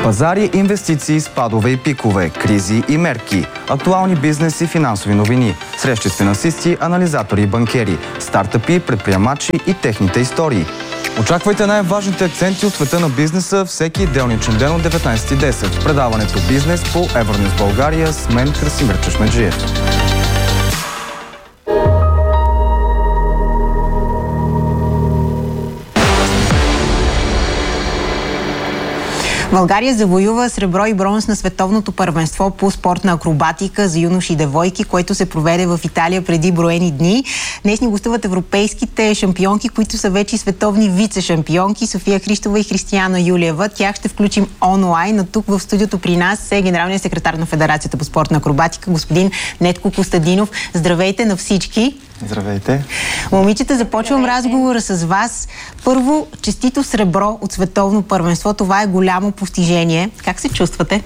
Пазари, инвестиции, спадове и пикове, кризи и мерки, актуални бизнес и финансови новини, срещи с финансисти, анализатори и банкери, стартъпи, предприемачи и техните истории. Очаквайте най-важните акценти от света на бизнеса всеки делничен ден от 19:10 в предаването Бизнес по Евронюс България с мен Красимир Чешмеджиев. България завоюва сребро и бронз на световното първенство по спортна акробатика за юноши и девойки, което се проведе в Италия преди броени дни. Днес ни гостуват европейските шампионки, които са вече световни вице-шампионки София Христова и Християна Юлиева. Тях ще включим онлайн, а тук в студиото при нас е генералният секретар на Федерацията по спортна акробатика, господин Нетко Костадинов. Здравейте на всички! Здравейте! Момичета, започвам разговора с вас. Първо, честито сребро от световно първенство. Това е голямо постижение. Как се чувствате?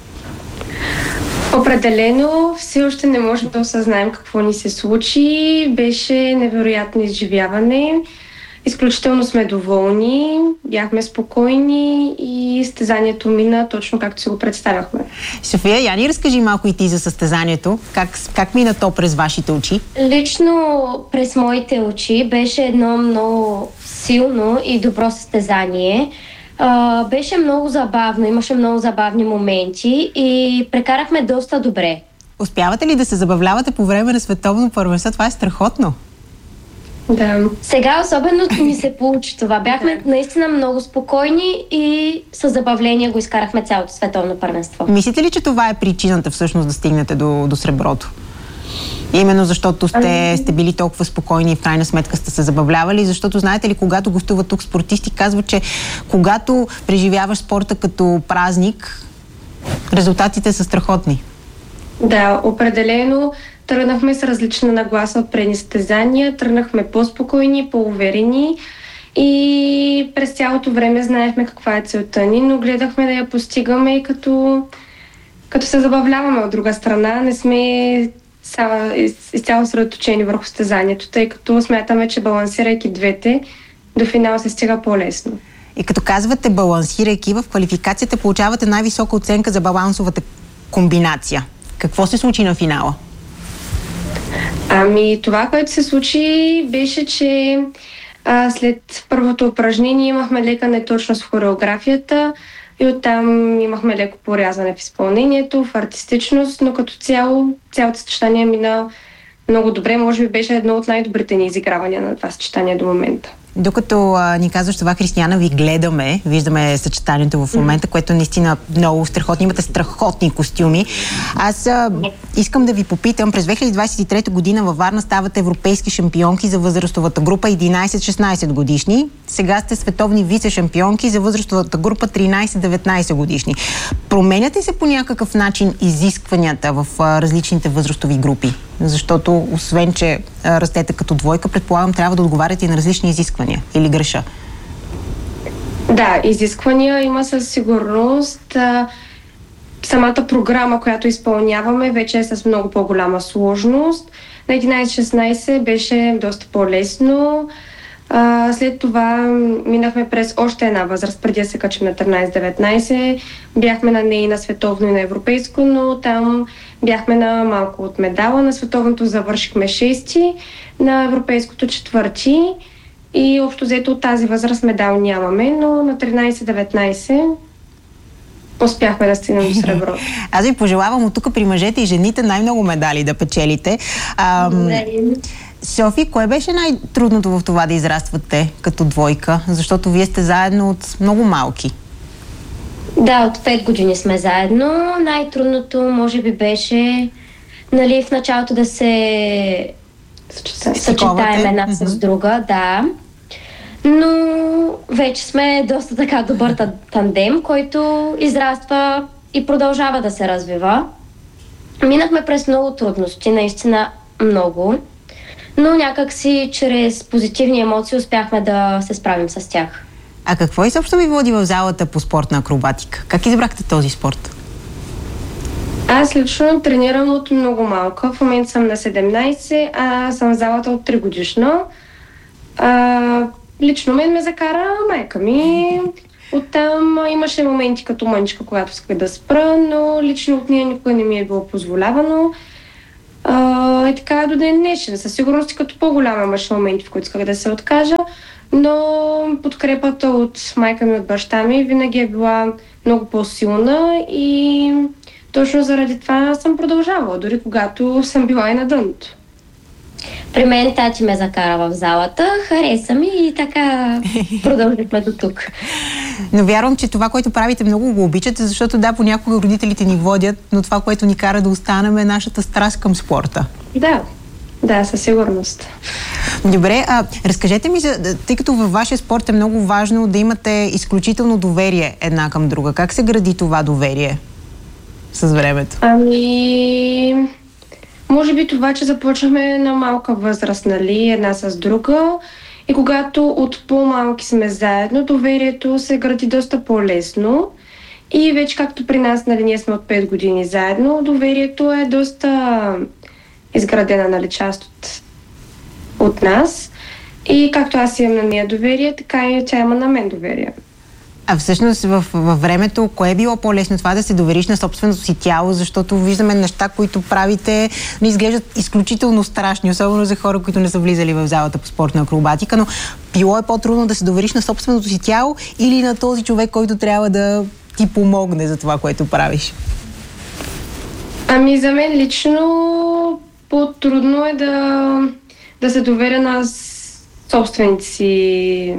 Определено все още не можем да осъзнаем какво ни се случи. Беше невероятно изживяване. Изключително сме доволни, бяхме спокойни и състезанието мина точно както си го представяхме. София, я ни разкажи малко и ти за състезанието. Как мина то през вашите очи? Лично през моите очи беше едно много силно и добро състезание. Беше много забавно, имаше много забавни моменти и прекарахме доста добре. Успявате ли да се забавлявате по време на световно първенство? Това е страхотно. Да. Сега особено ни се получи това. Бяхме наистина много спокойни и с забавление го изкарахме цялото световно първенство. Мислите ли, че това е причината всъщност да стигнете до среброто? Именно защото сте били толкова спокойни и в крайна сметка сте се забавлявали, защото знаете ли, когато гостуват тук спортисти, казват, че когато преживяваш спорта като празник, резултатите са страхотни. Да, определено тръгнахме с различна нагласа от предни състезания, тръгнахме по-спокойни, по-уверени и през цялото време знаехме каква е целта ни, но гледахме да я постигаме като се забавляваме от друга страна. Не сме изцяло съсредоточени върху състезанието, тъй като смятаме, че балансирайки двете, до финала се стига по-лесно. И като казвате балансирайки, в квалификацията получавате най-висока оценка за балансовата комбинация. Какво се случи на финала? Това, което се случи, беше, че след първото упражнение имахме лека неточност в хореографията и оттам имахме леко порязване в изпълнението, в артистичност, но като цялото съчетание мина много добре. Може би беше едно от най-добрите ни изигравания на това съчетание до момента. Докато ни казваш това, Християна, ви гледаме, виждаме съчетанието в момента, което наистина много страхотно. Имате страхотни костюми. Аз искам да ви попитам, през 2023 година във Варна ставате европейски шампионки за възрастовата група 11-16 годишни. Сега сте световни вице-шампионки за възрастовата група 13-19 годишни. Променят ли се по някакъв начин изискванията в различните възрастови групи? Защото, освен че растете като двойка, предполагам, трябва да отговаряте и на различни изисквания. Или греша? Да, изисквания има със сигурност. Самата програма, която изпълняваме, вече е с много по-голяма сложност. На 11-16 беше доста по-лесно. След това минахме през още една възраст, преди да се качим на 13-19. Бяхме на нея на световно и на европейско, но там бяхме на малко от медала. На световното завършихме 6-ти, на европейското 4-ти и общо взето от тази възраст медал нямаме, но на 13-19 успяхме да стигнем до среброто. Аз ви пожелавам от тук при мъжете и жените най-много медали да печелите. Софи, кое беше най-трудното в това да израствате като двойка? Защото вие сте заедно от много малки. Да, от 5 години сме заедно. Най-трудното може би беше в началото да се съчетаем една с друга, да. Но вече сме доста така добър тандем, който израства и продължава да се развива. Минахме през много трудности, наистина много. Но някак си чрез позитивни емоции успяхме да се справим с тях. А какво изобщо ви води в залата по спортна акробатика? Как избрахте този спорт? Аз лично тренирам от много малка. В момента съм на 17, а съм в залата от 3 годишна. Лично мен ме закара майка ми. Оттам имаше моменти като мъничка, когато исках да спра, но лично от нея никога не ми е било позволявано. И така до ден днешен. Със сигурност като по-голяма имаше моменти, в които исках да се откажа, но подкрепата от майка ми и от баща ми винаги е била много по-силна и точно заради това съм продължавала, дори когато съм била и на дъното. При мен тати ме закара в залата, хареса ми и така продължихме до тук. Но вярвам, че това, което правите, много го обичате, защото да, понякога родителите ни водят, но това, което ни кара да останем, е нашата страст към спорта. Да, със сигурност. Добре, разкажете ми, тъй като във вашия спорт е много важно да имате изключително доверие една към друга. Как се гради това доверие с времето? Може би това, че започнахме на малка възраст, нали, една с друга. И когато от по-малки сме заедно, доверието се гради доста по-лесно. И вече както при нас, нали, ние сме от 5 години заедно, доверието е доста изградена, нали, част от нас. И както аз имам на нея доверие, така и тя има на мен доверие. А всъщност във времето, кое е било по-лесно това да се довериш на собственото си тяло, защото виждаме неща, които правите, не изглеждат изключително страшни, особено за хора, които не са влизали в залата по спортна акробатика, но било е по-трудно да се довериш на собственото си тяло или на този човек, който трябва да ти помогне за това, което правиш? За мен лично по-трудно е да се доверя на собствените си...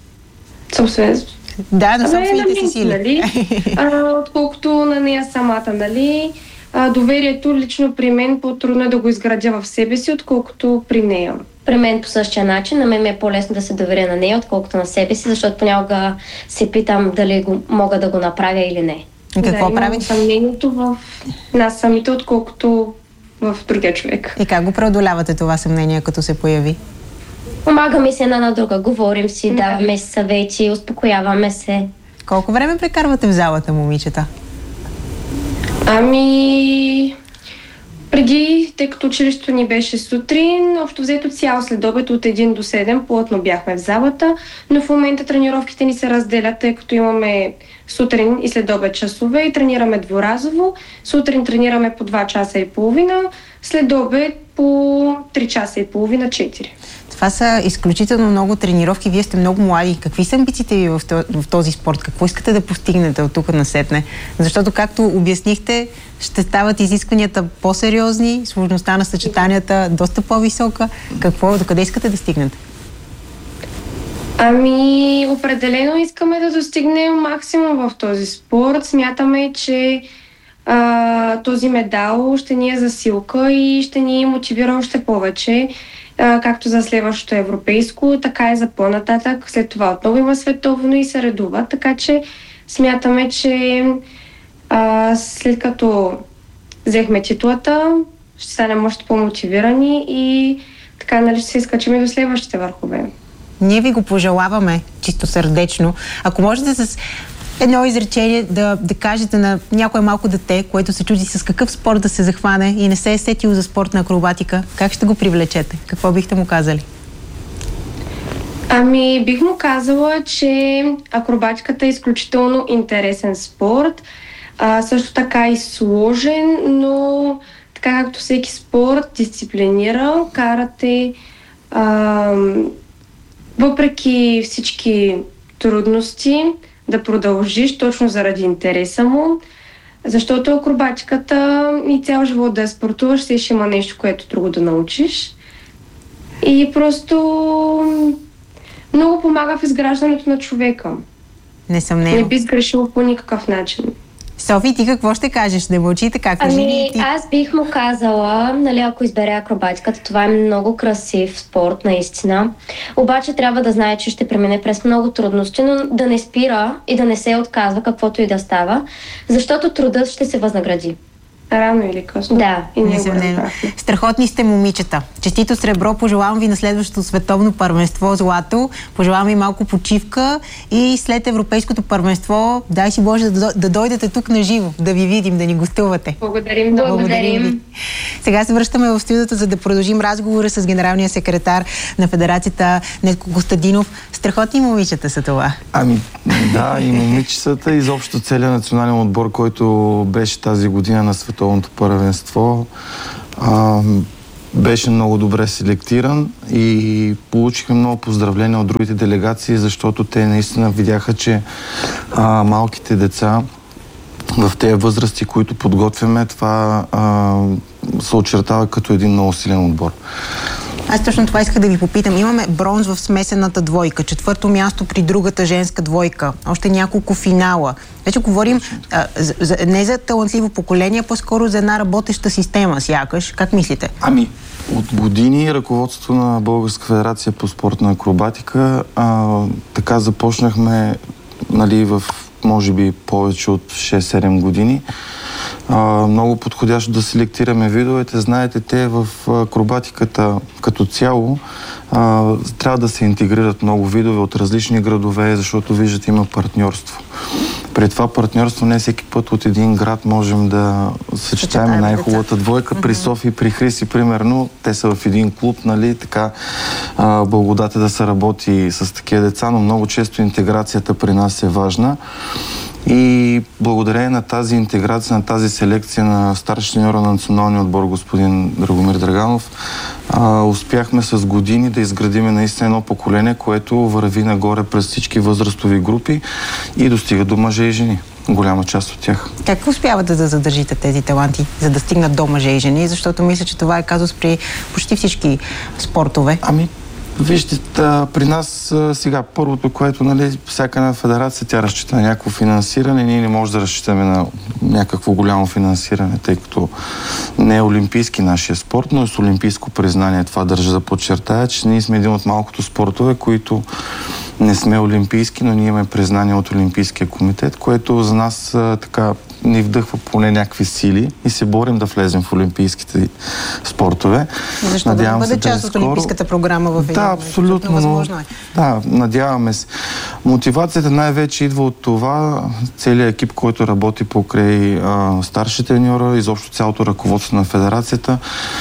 Да, на собствените си сили. Нали? Отколкото на нея самата, нали? Доверието лично при мен по-трудно е да го изградя в себе си, отколкото при нея. При мен по същия начин, на мен ми е по-лесно да се доверя на нея, отколкото на себе си, защото понякога се питам дали мога да го направя или не. И какво правиш? Имам съмнението в нас самите, отколкото в другия човек. И как го преодолявате това съмнение, като се появи? Помагаме се една на друга, говорим си, даваме си съвети, успокояваме се. Колко време прекарвате в залата, момичета? Преди, тъй като училището ни беше сутрин, общо взето цял следобед от 1 до 7 плътно бяхме в залата, но в момента тренировките ни се разделят, тъй като имаме сутрин и следобед часове и тренираме дворазово. Сутрин тренираме по 2 часа и половина, следобед по 3 часа и половина, 4. Това са изключително много тренировки. Вие сте много млади. Какви са амбициите ви в този спорт? Какво искате да постигнете от тук насетне? Защото, както обяснихте, ще стават изискванията по-сериозни, сложността на съчетанията доста по-висока. Докъде искате да стигнете? Определено искаме да достигнем максимум в този спорт. Смятаме, че този медал ще ни е засилка и ще ни мотивира още повече. Както за следващото европейско, така и за по-нататък. След това отново има световно и се редува. Така че смятаме, че след като взехме титулата, ще станем още по-мотивирани и така, нали, ще се изкачим и до следващите върхове. Ние ви го пожелаваме чисто сърдечно. Ако можете с едно изречение да кажете на някое малко дете, което се чуди с какъв спорт да се захване и не се е сетил за спортна акробатика, как ще го привлечете? Какво бихте му казали? Бих му казала, че акробатиката е изключително интересен спорт, също така и сложен, но така както всеки спорт дисциплинира, карате въпреки всички трудности да продължиш точно заради интереса му, защото акробатиката и цял живот да я спортуваш, ще има нещо, което друго да научиш. И просто много помага в изграждането на човека. Несъмнено. Не би сгрешил по никакъв начин. Софи, ти какво ще кажеш? Не мълчите как? Аз бих му казала, нали, ако избере акробатиката, това е много красив спорт, наистина. Обаче трябва да знае, че ще премине през много трудности, но да не спира и да не се отказва каквото и да става, защото трудът ще се възнагради. рано или късно. Да, и ние го несъмнено. разбрахме. Страхотни сте, момичета. Честито сребро, пожелавам ви на следващото световно първенство злато, пожелавам ви малко почивка и след европейското първенство, дай си Боже да дойдете тук на живо, да ви видим, да ни гостувате. Благодарим. Благодарим. Сега се връщаме в студиото, за да продължим разговора с генералния секретар на Федерацията Нетко Костадинов. Страхотни момичета са това. Ами да, и момичетата, изобщо целият национален отбор, който беше тази година на световното първенство, беше много добре селектиран и получихме много поздравления от другите делегации, защото те наистина видяха, че малките деца в тези възрасти, които подготвяме, това се очертава като един много силен отбор. Аз точно това исках да ви попитам. Имаме бронз в смесената двойка, 4-то място при другата женска двойка, още няколко финала. Вече говорим не за талантливо поколение, по-скоро за една работеща система, сякаш. Как мислите? Ами, от години ръководството на Българска федерация по спортна акробатика така започнахме, нали, в може би повече от 6-7 години. Много подходящо да селектираме видовете. Знаете, те в акробатиката като цяло трябва да се интегрират много видове от различни градове, защото виждате, има партньорство. При това партньорство не всеки път от един град можем да съчетаем най-хубавата двойка. При София и при Хриси, примерно, те са в един клуб, нали, така благодат е да се работи с такива деца, но много често интеграцията при нас е важна. И благодарение на тази интеграция, на тази селекция на старши треньора на националния отбор, господин Драгомир Драганов, успяхме с години да изградиме наистина едно поколение, което върви нагоре през всички възрастови групи и достига до мъже и жени. Голяма част от тях. Как успявате да задържите тези таланти, за да стигнат до мъже и жени? Защото мисля, че това е казус при почти всички спортове. Ами, вижте, при нас сега първото, което, нали, всяка една федерация, тя разчита на някакво финансиране. Ние не можем да разчитаме на някакво голямо финансиране, тъй като не е олимпийски нашия спорт, но е с олимпийско признание. Това държа да подчертая, че ние сме един от малкото спортове, които не сме олимпийски, но ние имаме признание от Олимпийския комитет, което за нас така ни вдъхва поне някакви сили и се борим да влезем в олимпийските спортове. Защо да бъде част от олимпийската програма в един? Да, абсолютно. Възможно е. Да, надяваме се. Мотивацията най-вече идва от това, целият екип, който работи покрай старши треньора, изобщо цялото ръководство на федерацията.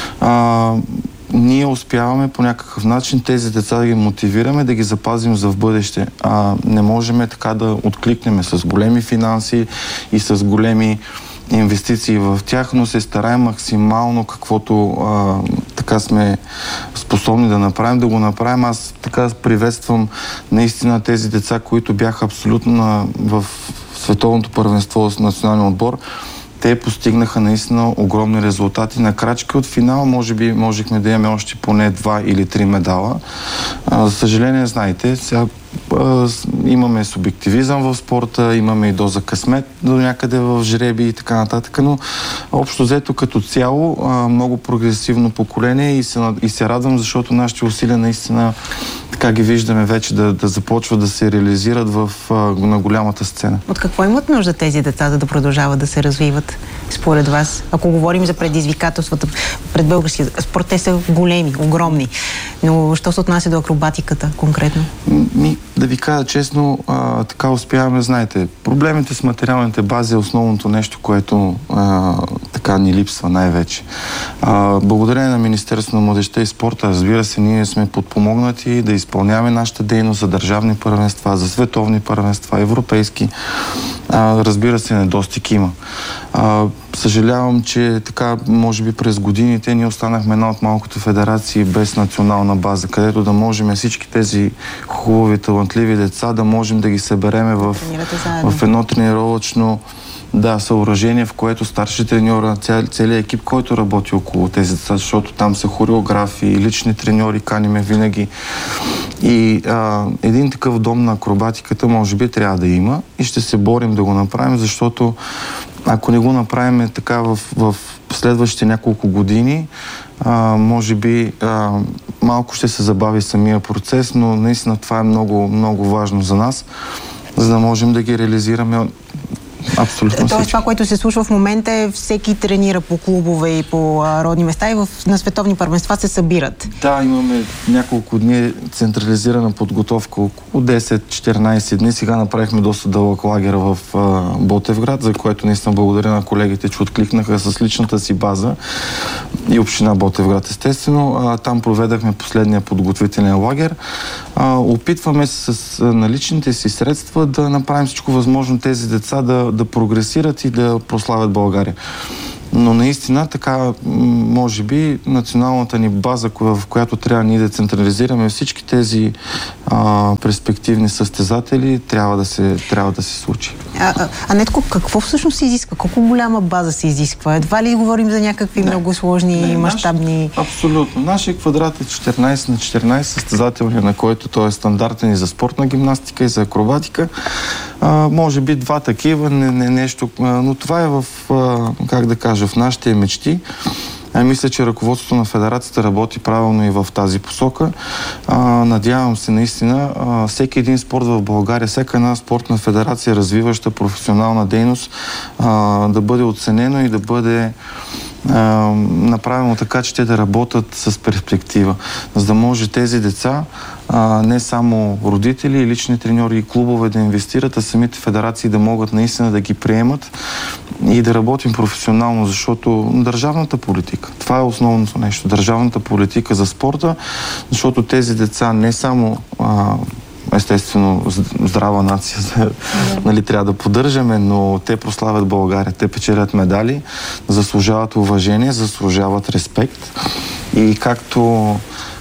Ние успяваме по някакъв начин тези деца да ги мотивираме, да ги запазим за в бъдеще. Не можем така да откликнем с големи финанси и с големи инвестиции в тях, но се стараем максимално каквото така сме способни да направим, да го направим. Аз така приветствам наистина тези деца, които бяха абсолютно в световното първенство с националния отбор. Те постигнаха наистина огромни резултати. На крачки от финала, може би, можехме да имаме още поне 2 или 3 медала. За съжаление, знаете, сега имаме субективизъм в спорта, имаме и доза късмет до някъде в жреби и така нататък, но общо взето като цяло много прогресивно поколение и се радвам, защото нашите усилия наистина така ги виждаме вече да започват да се реализират на голямата сцена. От какво имат нужда тези деца, за да продължават да се развиват според вас? Ако говорим за предизвикателствата пред българския спорт, те са големи, огромни. Но що се отнася до акробатиката конкретно? Да ви кажа честно, така успяваме, знаете, проблемите с материалните бази е основното нещо, което така ни липсва най-вече. Благодарение на Министерството на младежта и спорта, разбира се, ние сме подпомогнати да изпълняваме нашата дейност за държавни първенства, за световни първенства, европейски. Разбира се, недостиг има. Съжалявам, че така, може би през годините ние останахме една от малкото федерации без национална база, където да можем всички тези хубави, талантливи деца да можем да ги събереме в едно тренировъчно съоръжение, в което старши треньора, целият екип, който работи около тези деца, защото там са хореографи, лични треньори, каниме винаги. И един такъв дом на акробатиката може би трябва да има и ще се борим да го направим, защото ако не го направим така в следващите няколко години, може би малко ще се забави самия процес, но наистина това е много, много важно за нас, за да можем да ги реализираме Абсолютно. Тоест това, което се случва в момента е всеки тренира по клубове и по родни места и на световни първенства се събират. Да, имаме няколко дни централизирана подготовка, около 10-14 дни. Сега направихме доста дълъг лагер в Ботевград, за което наистина благодаря на колегите, че откликнаха с личната си база и община Ботевград, естествено. Там проведахме последния подготвителен лагер. Опитваме с наличните си средства да направим всичко възможно тези деца да прогресират и да прославят България. Но наистина така, може би, националната ни база, в която трябва ние да централизираме всички тези перспективни състезатели, трябва да се случи. Анетко, какво всъщност се изисква? Колко голяма база се изисква? Едва ли говорим за някакви много сложни, мащабни... Абсолютно. Нашия квадрат е 14 на 14 състезателни, на който той е стандартен и за спортна гимнастика, и за акробатика. Може би два такива, нещо, но това е в нашите мечти. Мисля, че ръководството на федерацията работи правилно и в тази посока. Надявам се наистина всеки един спорт в България, всяка една спортна федерация, развиваща професионална дейност, да бъде оценено и да бъде направено така, че те да работят с перспектива. За да може тези деца, не само родители, лични треньори и клубове да инвестират, а самите федерации да могат наистина да ги приемат и да работим професионално, защото държавната политика, това е основното нещо, държавната политика за спорта, защото тези деца не само естествено здрава нация, нали, трябва да поддържаме, но те прославят България, те печелят медали, заслужават уважение, заслужават респект и както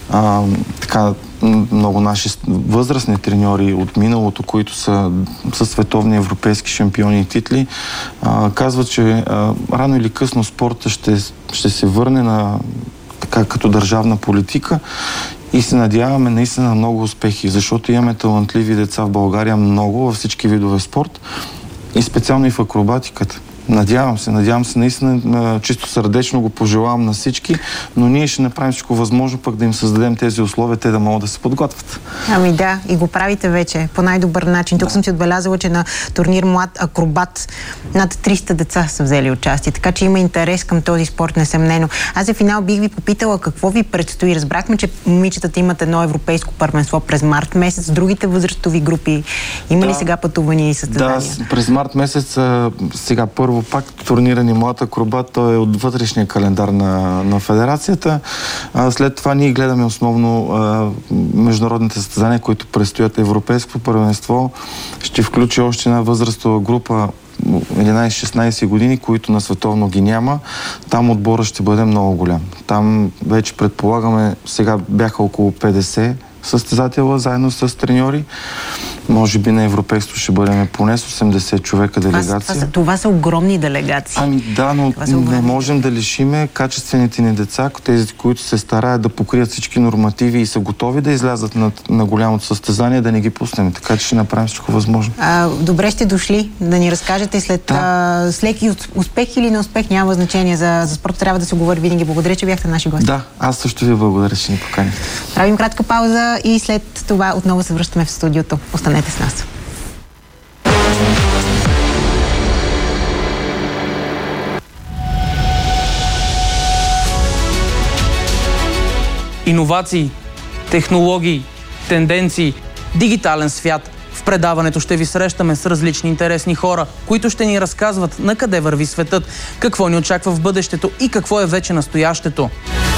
така много наши възрастни треньори от миналото, които са световни европейски шампиони и титли, казват, че рано или късно спорта ще се върне така като държавна политика и се надяваме наистина на много успехи, защото имаме талантливи деца в България много във всички видове спорт и специално и в акробатиката. Надявам се наистина, чисто сърдечно го пожелавам на всички, но ние ще направим всичко възможно пък да им създадем тези условия, те да могат да се подготвят. Ами да, и го правите вече по най-добър начин. Тук съм си отбелязала, че на турнир Млад акробат над 300 деца са взели участие, така че има интерес към този спорт, несъмнено. Аз за финал бих ви попитала какво ви предстои. Разбрахме, че момичетата имат едно европейско първенство през март месец. Другите възрастови групи има ли сега пътувания и състезания? Да, през март месец сега първо пак турнира ни Млад акробат, той е от вътрешния календар на федерацията. След това ние гледаме основно международните състезания, които предстоят. Европейско първенство ще включи още една възрастова група 11-16 години, които на световно ги няма. Там отбора ще бъде много голям. Там вече предполагаме, сега бяха около 50 състезателя заедно с треньори. Може би на европейство ще бъдем поне с 80 човека делегация. Това са огромни делегации. Ами да, но не можем да лишиме качествените ни деца, тези, които се стараят да покрият всички нормативи и са готови да излязат на голямото състезание, да не ги пуснем. Така че ще направим всичко възможно. Добре сте дошли да ни разкажете след леки успех или неуспех, няма значение. За спорта трябва да се говори винаги. Благодаря, че бяхте наши гости. Да, аз също ви благодаря, че ни поканихте. Правим кратка пауза и след това отново се връщаме в студиото. Останете с нас. Иновации, технологии, тенденции, дигитален свят. В предаването ще ви срещаме с различни интересни хора, които ще ни разказват на къде върви светът, какво ни очаква в бъдещето и какво е вече настоящето.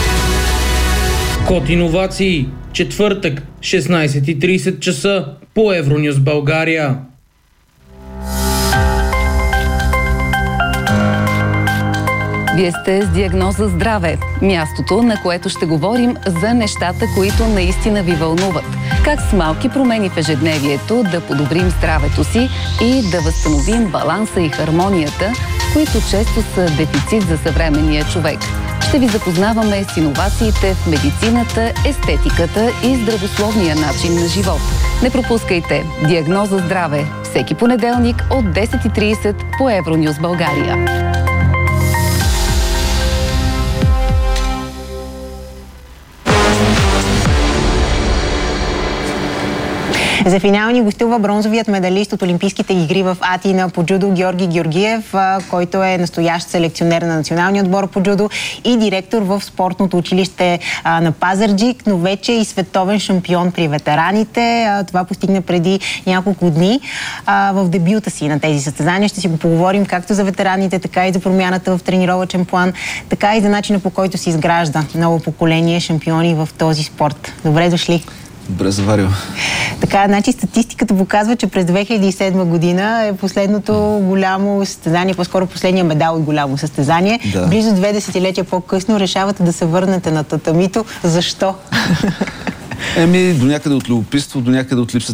Код иновации. Четвъртък, 16:30 часа по Евронюс България. Вие сте с Диагноза здраве. Мястото, на което ще говорим за нещата, които наистина ви вълнуват. Как с малки промени в ежедневието да подобрим здравето си и да възстановим баланса и хармонията, които често са дефицит за съвременния човек. Ще ви запознаваме с иновациите в медицината, естетиката и здравословния начин на живот. Не пропускайте Диагноза здраве всеки понеделник от 10:30 по Евронюс България. За финал ни гостува бронзовият медалист от Олимпийските игри в Атина по джудо Георги Георгиев, който е настоящ селекционер на националния отбор по джудо и директор в спортното училище на Пазарджик, но вече и световен шампион при ветераните. Това постигна преди няколко дни в дебюта си на тези състезания. Ще си го поговорим както за ветераните, така и за промяната в тренировъчен план, така и за начина, по който се изгражда ново поколение шампиони в този спорт. Добре дошли! Добре заварил. Така, значи статистиката показва, че през 2007 година е последното голямо състезание, по-скоро последния медал от голямо състезание. Да. Близо 2 десетилетия по-късно решавате да се върнете на татамито. Защо? До някъде от любопитство, до някъде от липсата